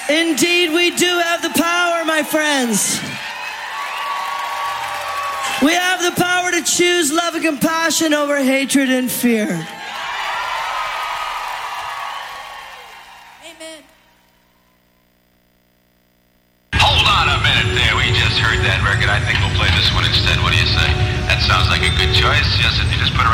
Indeed, we do have the power, my friends. We have the power to choose love and compassion over hatred and fear. Amen. Hold on a minute there. We just heard that record. I think we'll play this one instead. What do you say? That sounds like a good choice. Yes, if you just put